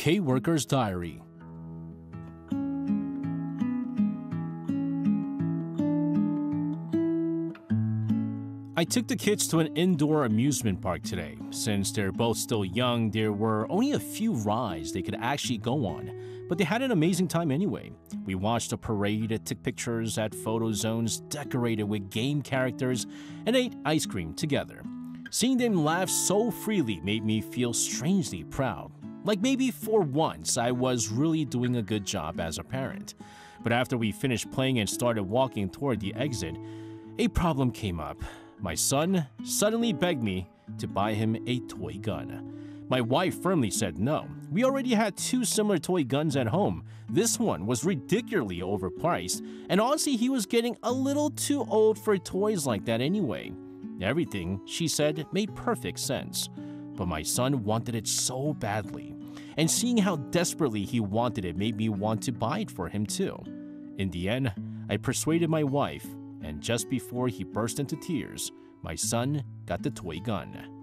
K-Worker's Diary. I took the kids to an indoor amusement park today. Since they're both still young, there were only a few rides they could actually go on, but they had an amazing time anyway. We watched a parade, took pictures at photo zones decorated with game characters, and ate ice cream together. Seeing them laugh so freely made me feel strangely proud. Like maybe for once I was really doing a good job as a parent. But after we finished playing and started walking toward the exit, a problem came up. My son suddenly begged me to buy him a toy gun. My wife firmly said no. We already had two similar toy guns at home. This one was ridiculously overpriced, and honestly, he was getting a little too old for toys like that anyway. Everything, she said, made perfect sense. But my son wanted it so badly, and seeing how desperately he wanted it made me want to buy it for him too. In the end, I persuaded my wife, and just before he burst into tears, my son got the toy gun.